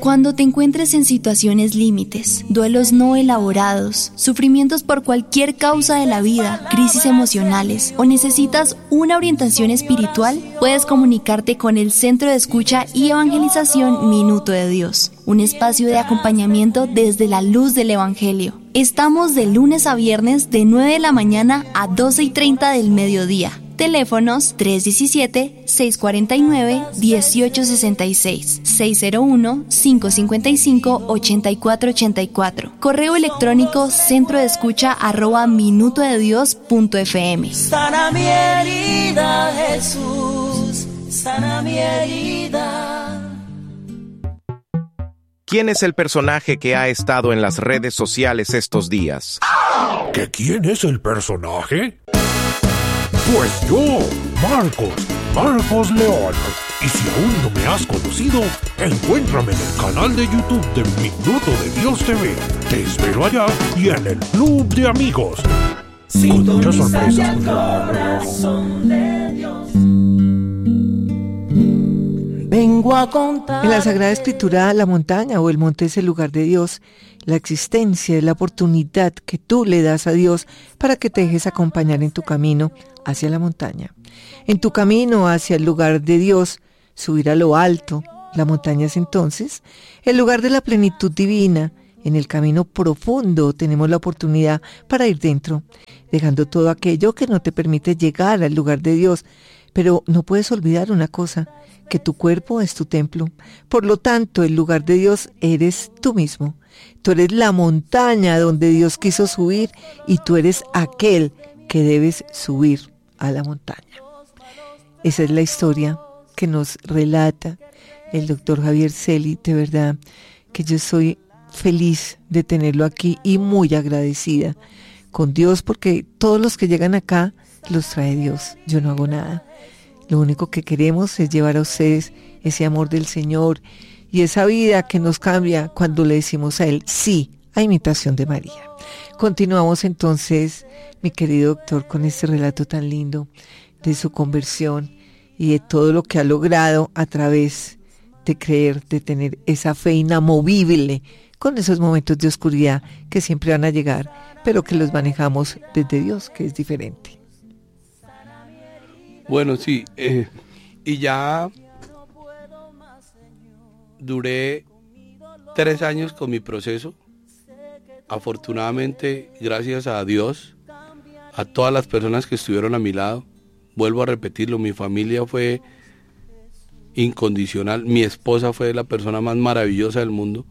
Cuando te encuentres en situaciones límites, duelos no elaborados, sufrimientos por cualquier causa de la vida, crisis emocionales o necesitas una orientación espiritual, puedes comunicarte con el Centro de Escucha y Evangelización Minuto de Dios, un espacio de acompañamiento desde la luz del Evangelio. Estamos de lunes a viernes de 9 de la mañana a 12:30 del mediodía. Teléfonos 317-649-1866, 601-555-8484. Correo electrónico centrodeescucha@minutodedios.fm. Sana mi herida, Jesús, sana mi herida. ¿Quién es el personaje que ha estado en las redes sociales estos días? ¿Que quién es el personaje? Pues yo, Marcos León. Y si aún no me has conocido, encuéntrame en el canal de YouTube de Minuto de Dios TV. Te espero allá y en el Club de Amigos. Con muchas sorpresas. Vengo a contar. En la Sagrada Escritura, la montaña o el monte es el lugar de Dios. La existencia es la oportunidad que tú le das a Dios para que te dejes acompañar en tu camino hacia la montaña. En tu camino hacia el lugar de Dios, subir a lo alto. La montaña es entonces el lugar de la plenitud divina. En el camino profundo tenemos la oportunidad para ir dentro, dejando todo aquello que no te permite llegar al lugar de Dios. Pero no puedes olvidar una cosa, que tu cuerpo es tu templo. Por lo tanto, el lugar de Dios eres tú mismo. Tú eres la montaña donde Dios quiso subir y tú eres aquel que debes subir a la montaña. Esa es la historia que nos relata el doctor Javier Celi. De verdad que yo soy feliz de tenerlo aquí y muy agradecida con Dios porque todos los que llegan acá los trae Dios. Yo no hago nada. Lo único que queremos es llevar a ustedes ese amor del Señor y esa vida que nos cambia cuando le decimos a Él sí, a imitación de María. Continuamos entonces, mi querido doctor, con este relato tan lindo de su conversión y de todo lo que ha logrado a través de creer, de tener esa fe inamovible con esos momentos de oscuridad que siempre van a llegar, pero que los manejamos desde Dios, que es diferente. Bueno, sí, y ya duré 3 años con mi proceso. Afortunadamente, gracias a Dios, a todas las personas que estuvieron a mi lado, vuelvo a repetirlo, mi familia fue incondicional, mi esposa fue la persona más maravillosa del mundo.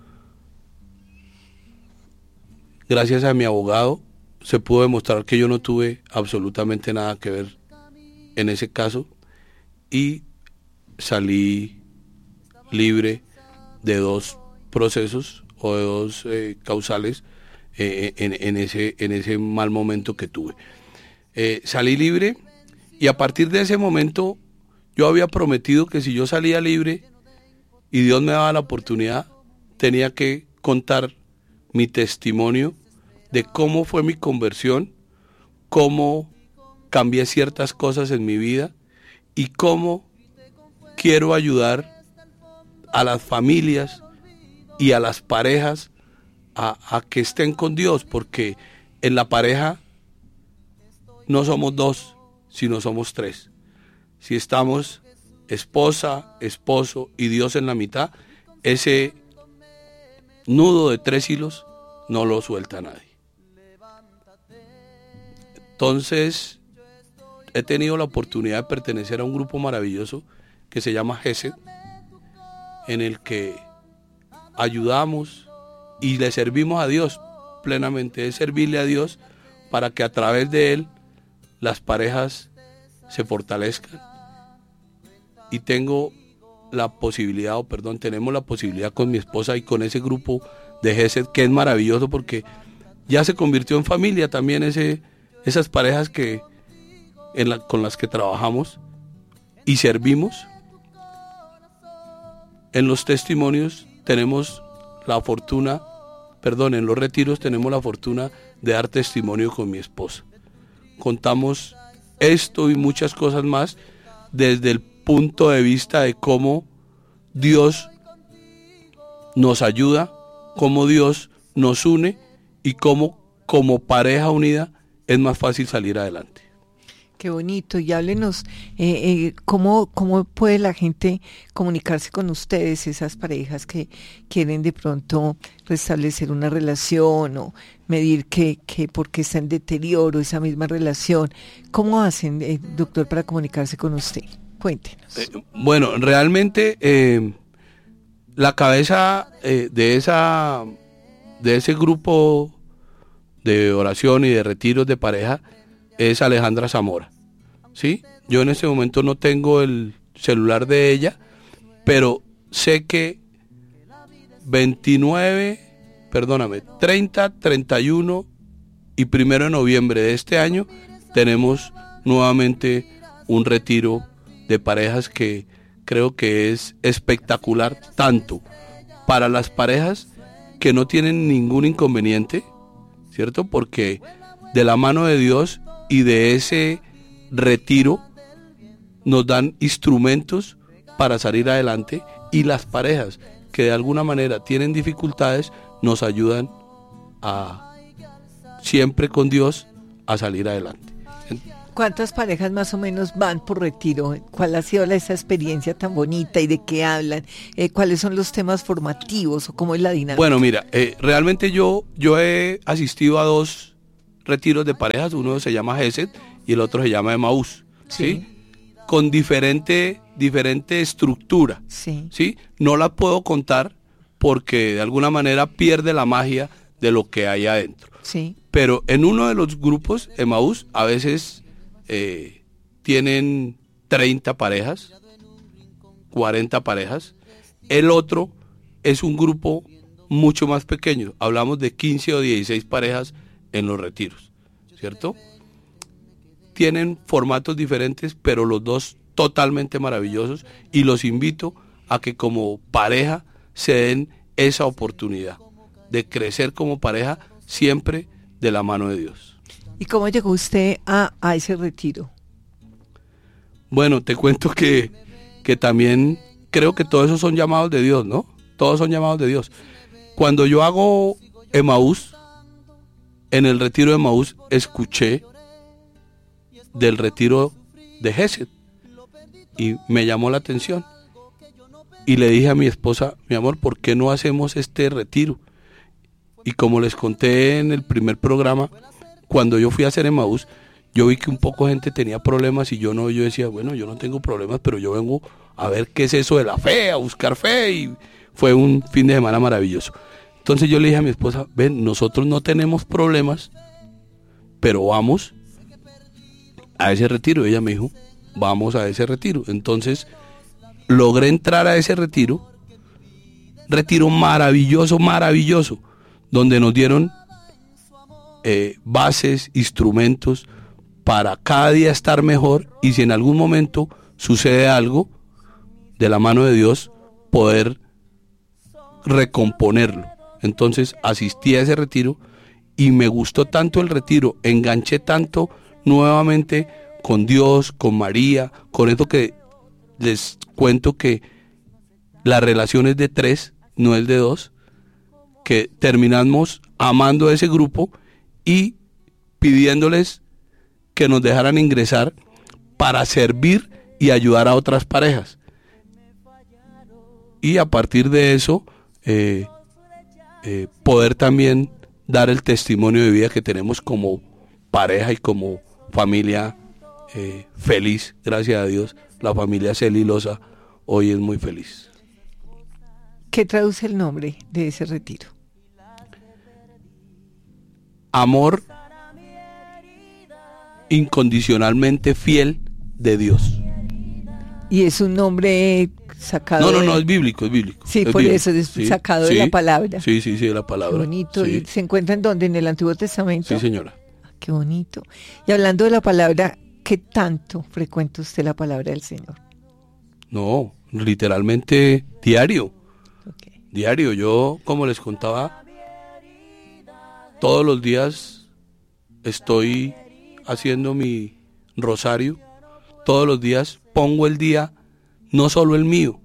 Gracias a mi abogado se pudo demostrar que yo no tuve absolutamente nada que ver en ese caso y salí libre de 2 procesos o de 2 causales en ese mal momento que tuve. Salí libre y a partir de ese momento yo había prometido que si yo salía libre y Dios me daba la oportunidad, tenía que contar mi testimonio de cómo fue mi conversión, cómo cambié ciertas cosas en mi vida y cómo quiero ayudar a las familias y a las parejas a que estén con Dios, porque en la pareja no somos 2, sino somos 3. Si estamos esposa, esposo y Dios en la mitad, ese nudo de 3 hilos no lo suelta nadie. Entonces, he tenido la oportunidad de pertenecer a un grupo maravilloso que se llama GESED, en el que ayudamos y le servimos a Dios plenamente. Es servirle a Dios para que a través de Él las parejas se fortalezcan. Y tenemos la posibilidad con mi esposa y con ese grupo de GESED, que es maravilloso porque ya se convirtió en familia también esas parejas con las que trabajamos y servimos. En los testimonios tenemos la fortuna, en los retiros tenemos la fortuna de dar testimonio con mi esposa. Contamos esto y muchas cosas más desde el punto de vista de cómo Dios nos ayuda, cómo Dios nos une y cómo como pareja unida es más fácil salir adelante. Qué bonito. Y háblenos, ¿cómo puede la gente comunicarse con ustedes, esas parejas que quieren de pronto restablecer una relación o medir que por qué está en deterioro esa misma relación? ¿Cómo hacen, doctor, para comunicarse con usted? Cuéntenos. Bueno, realmente la cabeza de ese grupo de oración y de retiros de pareja es Alejandra Zamora, ¿sí? Yo en este momento no tengo el celular de ella, pero sé que 30, 31 y 1 de noviembre de este año tenemos nuevamente un retiro de parejas que creo que es espectacular, tanto para las parejas que no tienen ningún inconveniente, ¿cierto? Porque de la mano de Dios y de ese retiro nos dan instrumentos para salir adelante, y las parejas que de alguna manera tienen dificultades nos ayudan a siempre con Dios a salir adelante. ¿Cuántas parejas más o menos van por retiro? ¿Cuál ha sido esa experiencia tan bonita y de qué hablan? ¿Cuáles son los temas formativos o cómo es la dinámica? Bueno, mira, realmente yo he asistido a 2 retiros de parejas, uno se llama Gesed y el otro se llama Emaús, ¿sí? Con diferente estructura, ¿sí? No la puedo contar porque de alguna manera pierde la magia de lo que hay adentro. Sí. Pero en uno de los grupos, Emaús, a veces tienen 30 parejas, 40 parejas. El otro es un grupo mucho más pequeño, hablamos de 15 o 16 parejas en los retiros, ¿cierto? Tienen formatos diferentes, pero los dos totalmente maravillosos, y los invito a que como pareja se den esa oportunidad de crecer como pareja siempre de la mano de Dios. ¿Y cómo llegó usted a ese retiro? Bueno, te cuento que también creo que todos esos son llamados de Dios, ¿no? Todos son llamados de Dios. Cuando yo hago Emaús, en el retiro de Emaús escuché del retiro de Gesed y me llamó la atención. Y le dije a mi esposa, mi amor, ¿por qué no hacemos este retiro? Y como les conté en el primer programa, cuando yo fui a hacer Emaús, yo vi que un poco de gente tenía problemas y yo decía, bueno, yo no tengo problemas, pero yo vengo a ver qué es eso de la fe, a buscar fe, y fue un fin de semana maravilloso. Entonces yo le dije a mi esposa, ven, nosotros no tenemos problemas, pero vamos a ese retiro. Ella me dijo, vamos a ese retiro. Entonces logré entrar a ese retiro maravilloso, donde nos dieron bases, instrumentos para cada día estar mejor, y si en algún momento sucede algo, de la mano de Dios poder recomponerlo. Entonces asistí a ese retiro y me gustó tanto el retiro, enganché tanto nuevamente con Dios, con María, con esto que les cuento, que la relación es de 3, no es de 2, que terminamos amando a ese grupo y pidiéndoles que nos dejaran ingresar para servir y ayudar a otras parejas. Y a partir de eso, poder también dar el testimonio de vida que tenemos como pareja y como familia feliz. Gracias a Dios, la familia Celilosa hoy es muy feliz. ¿Qué traduce el nombre de ese retiro? Amor incondicionalmente fiel de Dios. ¿Y es un nombre sacado? No, es bíblico. Sí, es por bíblico. Eso es sacado de la palabra. Sí, de la palabra. Qué bonito. Sí. ¿Y se encuentra en dónde? ¿En el Antiguo Testamento? Sí, señora. Qué bonito. Y hablando de la palabra, ¿qué tanto frecuenta usted la palabra del Señor? No, literalmente diario. Okay. Diario. Yo, como les contaba, todos los días estoy haciendo mi rosario. Todos los días pongo el día, no solo el mío,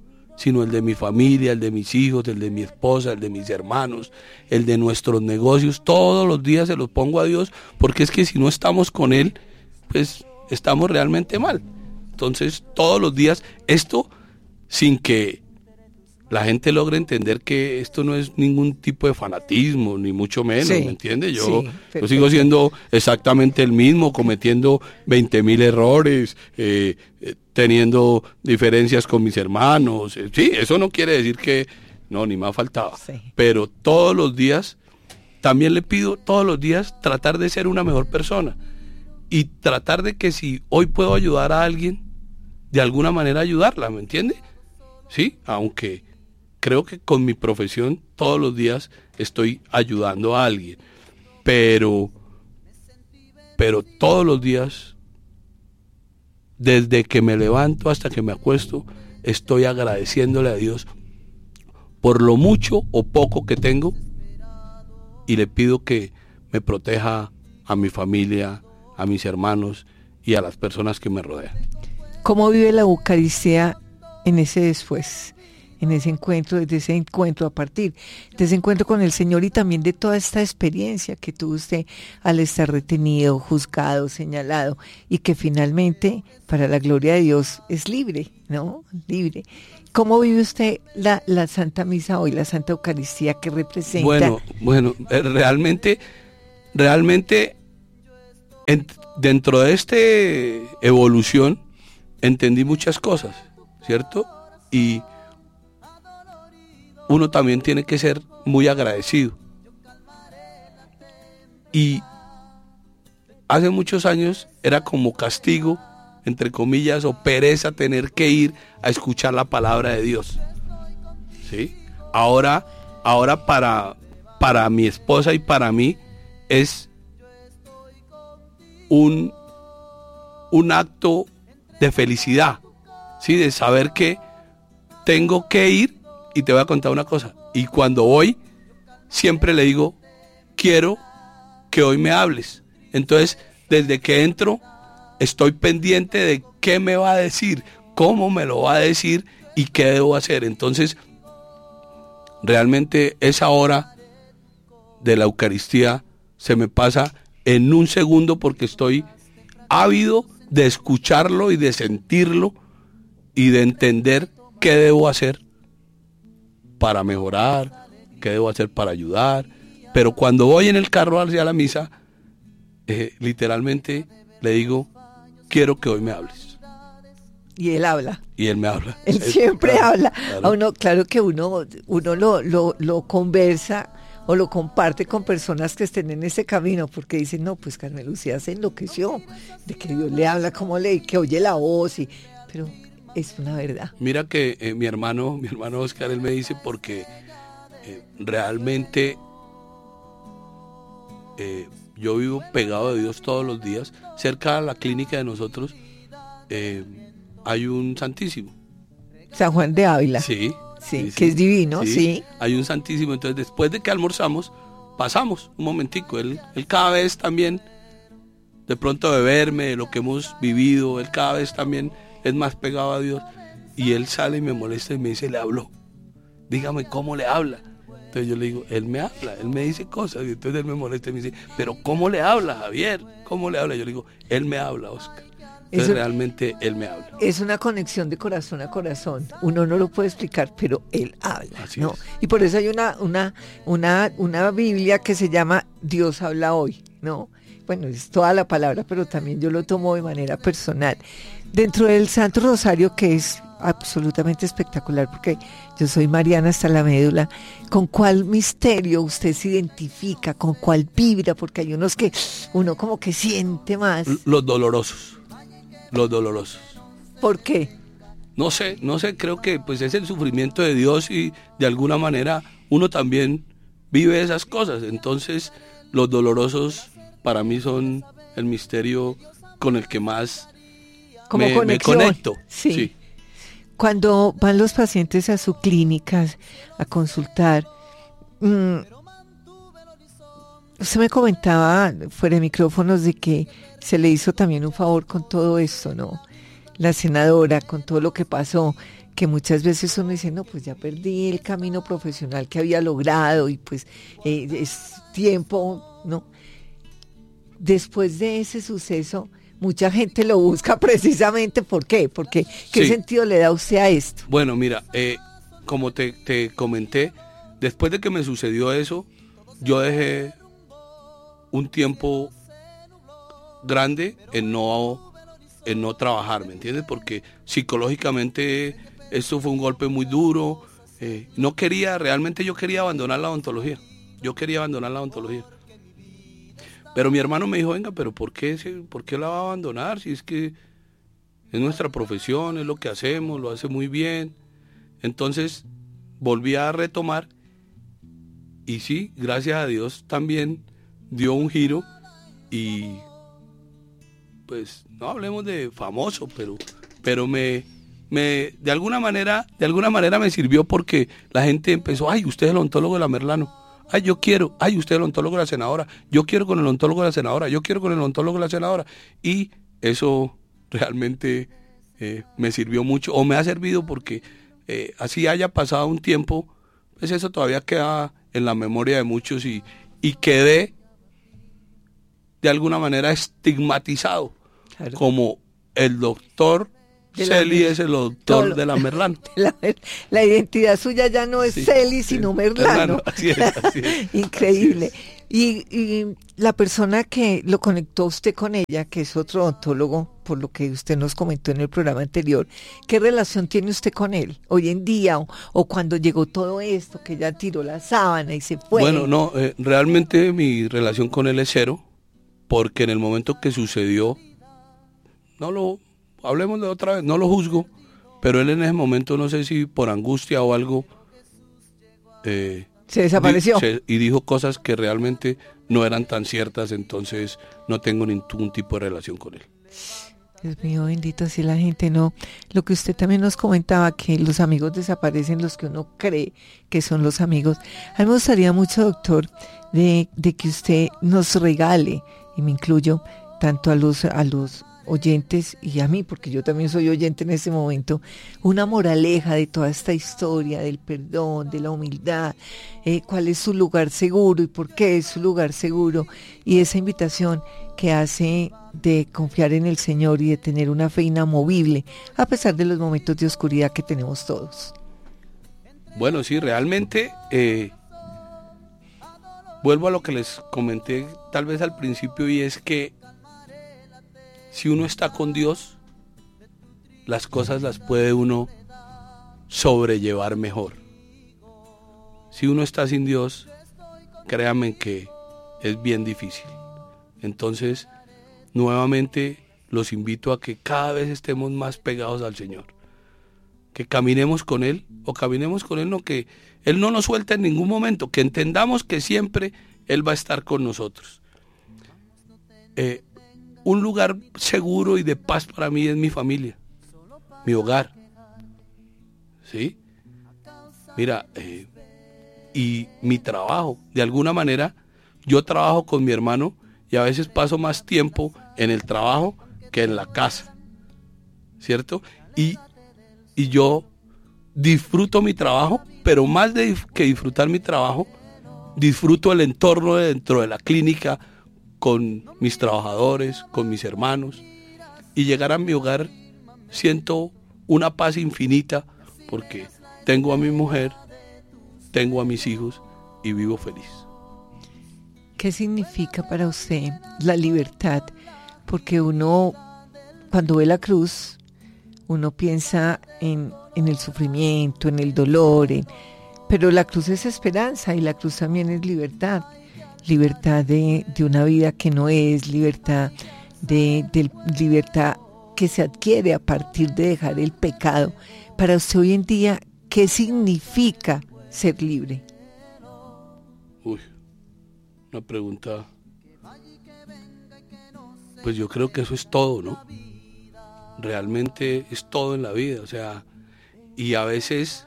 sino el de mi familia, el de mis hijos, el de mi esposa, el de mis hermanos, el de nuestros negocios. Todos los días se los pongo a Dios, porque es que si no estamos con Él, pues estamos realmente mal. Entonces, todos los días, esto sin que la gente logre entender que esto no es ningún tipo de fanatismo, ni mucho menos, Sí, ¿me entiende? sí, Yo sigo siendo exactamente el mismo, cometiendo 20.000 errores, teniendo diferencias con mis hermanos. Sí, eso no quiere decir que, no, ni más faltaba. Sí. Pero todos los días, también le pido todos los días tratar de ser una mejor persona. Y tratar de que si hoy puedo ayudar a alguien, de alguna manera ayudarla, ¿me entiende? Sí, aunque creo que con mi profesión todos los días estoy ayudando a alguien, pero todos los días, desde que me levanto hasta que me acuesto, estoy agradeciéndole a Dios por lo mucho o poco que tengo, y le pido que me proteja a mi familia, a mis hermanos y a las personas que me rodean. ¿Cómo vive la Eucaristía en ese después? En ese encuentro, desde ese encuentro, a partir de ese encuentro con el Señor, y también de toda esta experiencia que tuvo usted al estar retenido, juzgado, señalado, y que finalmente, para la gloria de Dios, es libre, ¿no? Libre. ¿Cómo vive usted la Santa Misa hoy, la Santa Eucaristía que representa? Bueno, realmente, dentro de esta evolución, entendí muchas cosas, ¿cierto? Y uno también tiene que ser muy agradecido. Y hace muchos años era como castigo, entre comillas, o pereza tener que ir a escuchar la palabra de Dios. ¿Sí? Ahora para mi esposa y para mí es un acto de felicidad, ¿sí? De saber que tengo que ir. Y te voy a contar una cosa, y cuando voy, siempre le digo, quiero que hoy me hables. Entonces, desde que entro, estoy pendiente de qué me va a decir, cómo me lo va a decir y qué debo hacer. Entonces, realmente esa hora de la Eucaristía se me pasa en un segundo, porque estoy ávido de escucharlo y de sentirlo y de entender qué debo hacer para mejorar, qué debo hacer para ayudar. Pero cuando voy en el carro hacia la misa, literalmente le digo, quiero que hoy me hables. Y él habla. Y él me habla. Él siempre habla. Claro. A uno, claro que uno lo conversa o lo comparte con personas que estén en ese camino, porque dicen, no, pues Carmen Lucía se enloqueció de que Dios le habla como que oye la voz, pero es una verdad. Mira que mi hermano Oscar, él me dice, porque realmente yo vivo pegado de Dios todos los días. Cerca de la clínica de nosotros hay un Santísimo. San Juan de Ávila. Sí, que es divino, sí. Hay un Santísimo. Entonces, después de que almorzamos, pasamos un momentico. Él cada vez también, de pronto de verme, de lo que hemos vivido, él cada vez también es más pegado a Dios, y él sale y me molesta y me dice, le habló, dígame cómo le habla. Entonces yo le digo, él me habla, él me dice cosas, y entonces él me molesta y me dice, pero ¿cómo le habla, Javier? ¿Cómo le habla? Yo le digo, él me habla, Oscar. Entonces realmente él me habla. Es una conexión de corazón a corazón. Uno no lo puede explicar, pero él habla, Así ¿no? es. Y por eso hay una Biblia que se llama Dios habla hoy, ¿no? Bueno, es toda la palabra, pero también yo lo tomo de manera personal. Dentro del Santo Rosario, que es absolutamente espectacular, porque yo soy mariana hasta la médula, ¿con cuál misterio usted se identifica? ¿Con cuál vibra? Porque hay unos que uno como que siente más. Los dolorosos. ¿Por qué? No sé, creo que pues es el sufrimiento de Dios, y de alguna manera uno también vive esas cosas. Entonces, los dolorosos para mí son el misterio con el que más me conecto. Sí. Cuando van los pacientes a su clínica a consultar, usted me comentaba fuera de micrófonos de que se le hizo también un favor con todo esto, ¿no? La senadora, con todo lo que pasó, que muchas veces uno dice, no, pues ya perdí el camino profesional que había logrado y pues es tiempo, ¿no? Después de ese suceso, mucha gente lo busca precisamente, ¿por qué? Porque, ¿qué sentido le da usted a esto? Bueno, mira, como te comenté, después de que me sucedió eso, yo dejé un tiempo grande en no trabajar, ¿me entiendes? Porque psicológicamente esto fue un golpe muy duro. No quería, realmente yo quería abandonar la odontología. Pero mi hermano me dijo, venga, pero ¿por qué la va a abandonar? Si es que es nuestra profesión, es lo que hacemos, lo hace muy bien. Entonces volví a retomar y sí, gracias a Dios también dio un giro y pues no hablemos de famoso, pero me de alguna manera me sirvió porque la gente empezó, ay, usted es el odontólogo de la Merlano. Ay, yo quiero, ay, usted es el odontólogo de la senadora, yo quiero con el odontólogo de la senadora, yo quiero con el odontólogo de la senadora. Y eso realmente me sirvió mucho, o me ha servido porque así haya pasado un tiempo, pues eso todavía queda en la memoria de muchos y quedé de alguna manera estigmatizado, claro, como el doctor Celi es el doctor de la Merlano. La identidad suya ya no es Celi, sino Merlano. Así es. Increíble. Así es. Y la persona que lo conectó usted con ella, que es otro odontólogo, por lo que usted nos comentó en el programa anterior, ¿qué relación tiene usted con él hoy en día o cuando llegó todo esto, que ya tiró la sábana y se fue? Bueno, no, realmente mi relación con él es cero, porque en el momento que sucedió, hablemos de otra vez, no lo juzgo, pero él en ese momento, no sé si por angustia o algo, se desapareció. Y dijo cosas que realmente no eran tan ciertas, entonces no tengo ningún tipo de relación con él. Dios mío, bendito, si la gente no. Lo que usted también nos comentaba, que los amigos desaparecen, los que uno cree que son los amigos. A mí me gustaría mucho, doctor, de que usted nos regale, y me incluyo, tanto a los oyentes y a mí, porque yo también soy oyente en ese momento, una moraleja de toda esta historia del perdón, de la humildad, cuál es su lugar seguro y por qué es su lugar seguro, y esa invitación que hace de confiar en el Señor y de tener una fe inamovible a pesar de los momentos de oscuridad que tenemos todos. Bueno, sí, realmente vuelvo a lo que les comenté tal vez al principio, y es que si uno está con Dios, las cosas las puede uno sobrellevar mejor. Si uno está sin Dios, créanme que es bien difícil. Entonces, nuevamente los invito a que cada vez estemos más pegados al Señor. Que caminemos con Él, no que Él no nos suelta en ningún momento, que entendamos que siempre Él va a estar con nosotros. Un lugar seguro y de paz para mí es mi familia, mi hogar, ¿sí? Mira, y mi trabajo, de alguna manera, yo trabajo con mi hermano y a veces paso más tiempo en el trabajo que en la casa, ¿cierto? Y yo disfruto mi trabajo, pero más que disfrutar mi trabajo, disfruto el entorno dentro de la clínica, con mis trabajadores, con mis hermanos, y llegar a mi hogar siento una paz infinita porque tengo a mi mujer, tengo a mis hijos y vivo feliz. ¿Qué significa para usted la libertad? Porque uno, cuando ve la cruz, uno piensa en el sufrimiento, en el dolor, pero la cruz es esperanza y la cruz también es libertad. Libertad de una vida que no es, libertad libertad que se adquiere a partir de dejar el pecado. Para usted hoy en día, ¿qué significa ser libre? Uy, una pregunta. Pues yo creo que eso es todo, ¿no? Realmente es todo en la vida, o sea, y a veces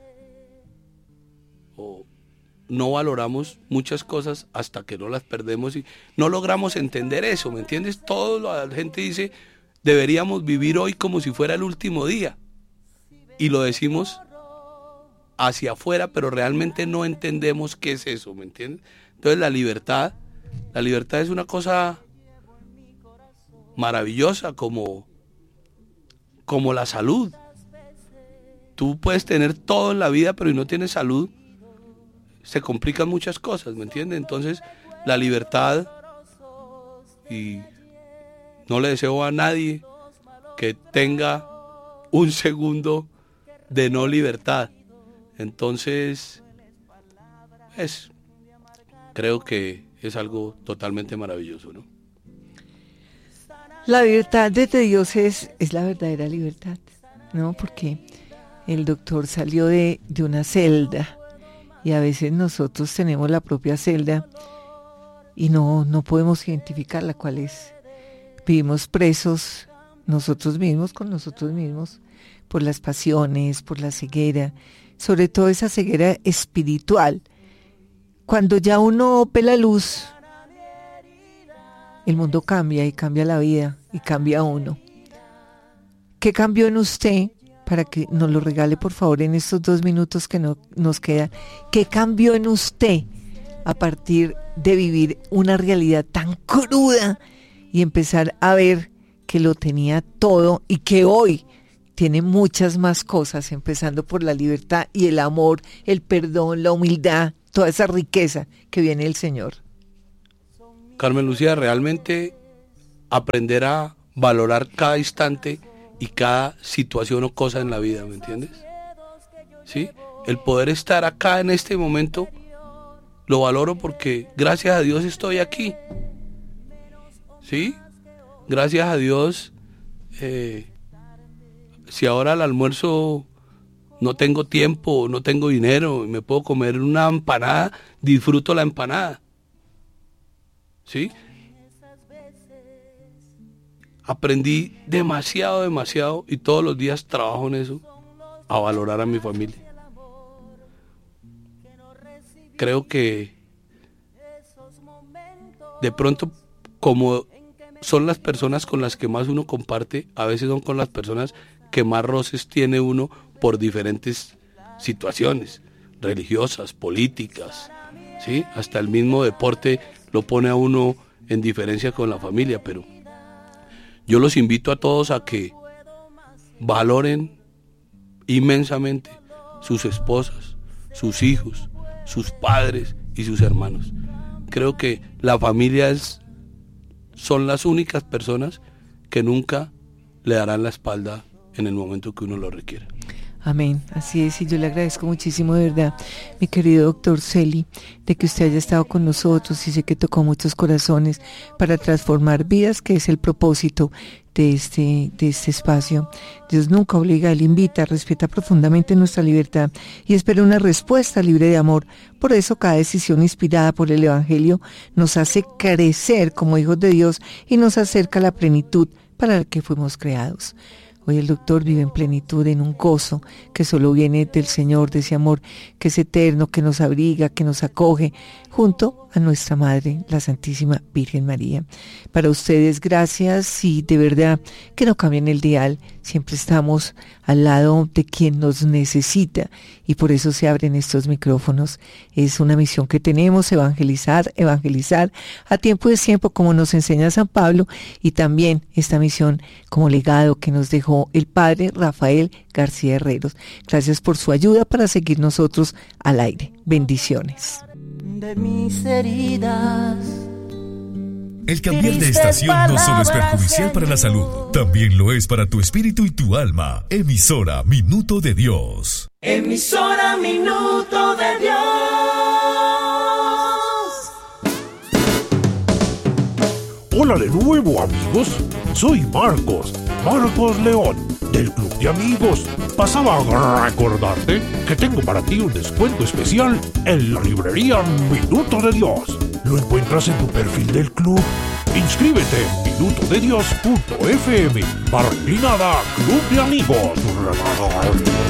no valoramos muchas cosas hasta que no las perdemos y no logramos entender eso, ¿me entiendes? La gente dice, deberíamos vivir hoy como si fuera el último día. y lo decimos hacia afuera, pero realmente no entendemos qué es eso, ¿me entiendes? Entonces la libertad es una cosa maravillosa, como la salud. Tú puedes tener todo en la vida, pero si no tienes salud, se complican muchas cosas, ¿me entiendes? Entonces, la libertad, y no le deseo a nadie que tenga un segundo de no libertad. Entonces, creo que es algo totalmente maravilloso, ¿no? La libertad desde Dios es la verdadera libertad, ¿no? Porque el doctor salió de una celda y a veces nosotros tenemos la propia celda y no podemos identificarla cuál es. Vivimos presos nosotros mismos con nosotros mismos por las pasiones, por la ceguera, sobre todo esa ceguera espiritual. Cuando ya uno ve la luz, el mundo cambia y cambia la vida y cambia uno. ¿Qué cambió en usted? Para que nos lo regale por favor en estos 2 minutos que nos queda. ¿Qué cambió en usted a partir de vivir una realidad tan cruda y empezar a ver que lo tenía todo y que hoy tiene muchas más cosas, empezando por la libertad y el amor, el perdón, la humildad, toda esa riqueza que viene del Señor? Carmen Lucía, realmente aprender a valorar cada instante y cada situación o cosa en la vida, ¿me entiendes? ¿Sí? El poder estar acá en este momento lo valoro porque gracias a Dios estoy aquí. ¿Sí? Gracias a Dios, si ahora al almuerzo no tengo tiempo, no tengo dinero y me puedo comer una empanada, disfruto la empanada. ¿Sí? Aprendí demasiado y todos los días trabajo en eso, a valorar a mi familia. Creo que de pronto, como son las personas con las que más uno comparte, a veces son con las personas que más roces tiene uno por diferentes situaciones religiosas, políticas, ¿sí? Hasta el mismo deporte lo pone a uno en diferencia con la familia, pero yo los invito a todos a que valoren inmensamente sus esposas, sus hijos, sus padres y sus hermanos. Creo que la familia son las únicas personas que nunca le darán la espalda en el momento que uno lo requiera. Amén, así es, y yo le agradezco muchísimo de verdad, mi querido doctor Celi, de que usted haya estado con nosotros y sé que tocó muchos corazones para transformar vidas, que es el propósito de este espacio. Dios nunca obliga, Él invita, respeta profundamente nuestra libertad y espera una respuesta libre de amor. Por eso cada decisión inspirada por el Evangelio nos hace crecer como hijos de Dios y nos acerca a la plenitud para la que fuimos creados. Hoy el doctor vive en plenitud, en un gozo que solo viene del Señor, de ese amor que es eterno, que nos abriga, que nos acoge, junto a nuestra Madre, la Santísima Virgen María. Para ustedes, gracias, y de verdad que no cambien el dial, siempre estamos al lado de quien nos necesita y por eso se abren estos micrófonos. Es una misión que tenemos, evangelizar a tiempo y destiempo, como nos enseña San Pablo, y también esta misión como legado que nos dejó el Padre Rafael García Herreros. Gracias por su ayuda para seguir nosotros al aire. Bendiciones. De mis heridas. El cambiar de estación no solo es perjudicial para la salud, también lo es para tu espíritu y tu alma. Emisora Minuto de Dios. Emisora Minuto de Dios. Hola de nuevo, amigos. Soy Marcos León, del Club de Amigos. Pasaba a recordarte que tengo para ti un descuento especial en la librería Minuto de Dios. Lo encuentras en tu perfil del club. Inscríbete en minutodedios.fm. Barrinada Club de Amigos.